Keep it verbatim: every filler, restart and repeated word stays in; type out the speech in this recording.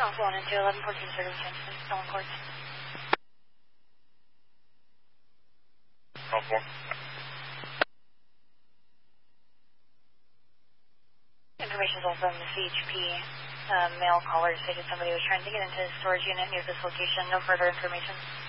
Alpha one into eleven fourteen circumstance, Stolen Courts. Alpha one. Information is also on the C H P. Uh, male caller stated somebody was trying to get into the storage unit near this location. No further information.